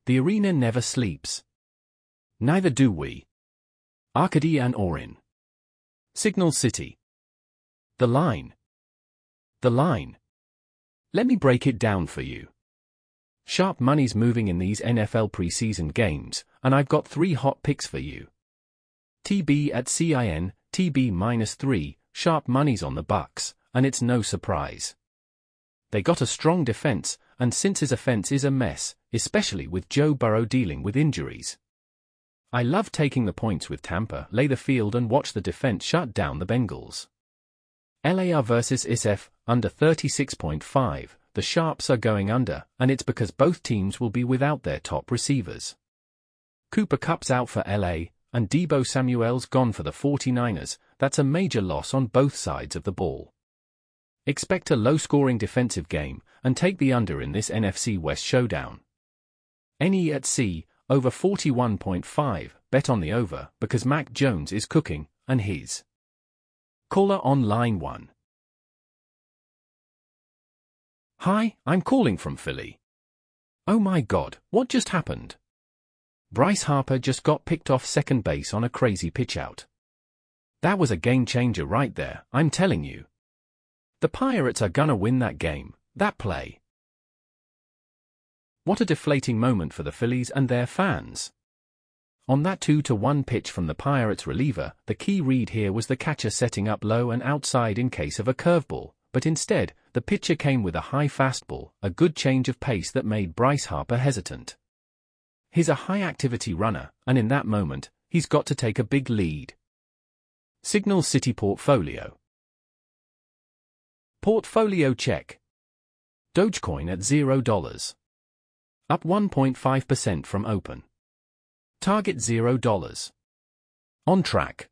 The arena never sleeps. Neither do we. Arcady and Orin. Signal City. The line. The line. Let me break it down for you. Sharp money's moving in these NFL preseason games, and I've got 3 hot picks for you. TB at CIN, TB -3, sharp money's on the Bucks, and it's no surprise. They got a strong defense, and since his offense is a mess, especially with Joe Burrow dealing with injuries. I love taking the points with Tampa, lay the field and watch the defense shut down the Bengals. LAR versus SF, under 36.5, the Sharps are going under, and it's because both teams will be without their top receivers. Cooper Kupp's out for LA, and Deebo Samuel's gone for the 49ers. That's a major loss on both sides of the ball. Expect a low-scoring defensive game, and take the under in this NFC West showdown. NE at C, over 41.5, bet on the over, because Mac Jones is cooking, and his. Caller on line 1. Hi, I'm calling from Philly. Oh my God, what just happened? Bryce Harper just got picked off second base on a crazy pitch-out. That was a game-changer right there, I'm telling you. The Pirates are gonna win that game, that play. What a deflating moment for the Phillies and their fans. On that 2-1 pitch from the Pirates reliever, the key read here was the catcher setting up low and outside in case of a curveball, but instead, the pitcher came with a high fastball, a good change of pace that made Bryce Harper hesitant. He's a high-activity runner, and in that moment, he's got to take a big lead. Signal City Portfolio. Portfolio check. Dogecoin at $0. Up 1.5% from open. Target $0. On track.